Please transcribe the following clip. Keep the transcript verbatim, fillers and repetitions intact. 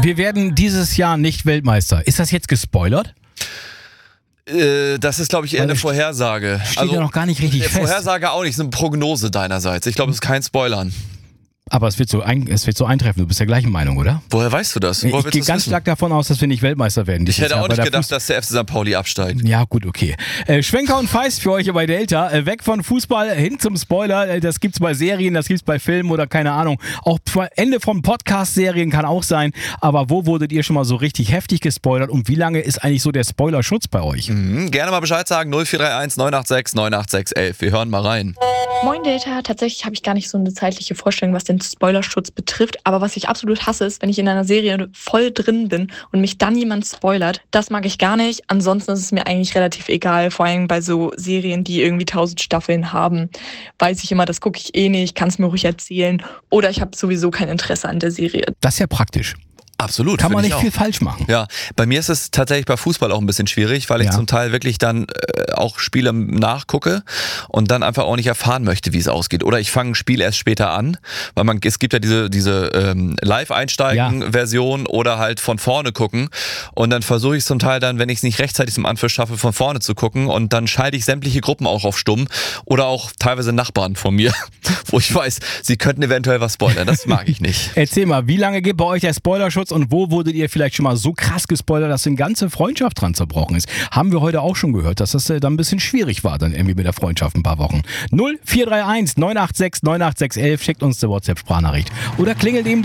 wir werden dieses Jahr nicht Weltmeister. Ist das jetzt gespoilert? Äh, das ist, glaube ich, eher Weil eine Vorhersage. Steht also, ja noch gar nicht richtig eine fest. Vorhersage auch nicht, es ist eine Prognose deinerseits. Ich glaube, es ist kein Spoilern. Aber es wird, so ein, es wird so eintreffen. Du bist der gleichen Meinung, oder? Woher weißt du das? Woher Ich gehe ganz wissen? stark davon aus, dass wir nicht Weltmeister werden. Ich hätte Jahr. auch nicht Bei der gedacht, Fuß- dass der F C Sankt Pauli absteigt. Ja, gut, okay. Äh, Schwenker und Feist für euch bei Delta. Äh, weg von Fußball hin zum Spoiler. Äh, das gibt's bei Serien, das gibt's bei Filmen oder keine Ahnung. Auch Ende von Podcast-Serien kann auch sein. Aber wo wurdet ihr schon mal so richtig heftig gespoilert und wie lange ist eigentlich so der Spoilerschutz bei euch? Mhm, gerne mal Bescheid sagen. null vier drei eins neun acht sechs neun acht sechs elf. Wir hören mal rein. Moin Delta, tatsächlich habe ich gar nicht so eine zeitliche Vorstellung, was den Spoilerschutz betrifft. Aber was ich absolut hasse, ist, wenn ich in einer Serie voll drin bin und mich dann jemand spoilert. Das mag ich gar nicht. Ansonsten ist es mir eigentlich relativ egal. Vor allem bei so Serien, die irgendwie tausend Staffeln haben, weiß ich immer, das gucke ich eh nicht, kann es mir ruhig erzählen. Oder ich habe sowieso kein Interesse an der Serie. Das ist ja praktisch. Absolut. Kann man find nicht ich viel auch. falsch machen. Ja, bei mir ist es tatsächlich bei Fußball auch ein bisschen schwierig, weil ich Ja. zum Teil wirklich dann äh, auch Spiele nachgucke und dann einfach auch nicht erfahren möchte, wie es ausgeht. Oder ich fange ein Spiel erst später an, weil man es gibt ja diese diese ähm, Live-Einsteigen-Version oder halt von vorne gucken und dann versuche ich zum Teil dann, wenn ich es nicht rechtzeitig zum Anpfiff schaffe, von vorne zu gucken und dann schalte ich sämtliche Gruppen auch auf stumm oder auch teilweise Nachbarn von mir, wo ich weiß, sie könnten eventuell was spoilern. Das mag ich nicht. Erzähl mal, wie lange geht bei euch der Spoilerschutz und wo wurdet ihr vielleicht schon mal so krass gespoilert, dass eine ganze Freundschaft dran zerbrochen ist? Haben wir heute auch schon gehört, dass das äh, dann ein bisschen schwierig war, dann irgendwie mit der Freundschaft ein paar Wochen. null vier drei eins neun acht sechs neun acht sechs elf, schickt uns eine WhatsApp-Sprachnachricht oder klingelt eben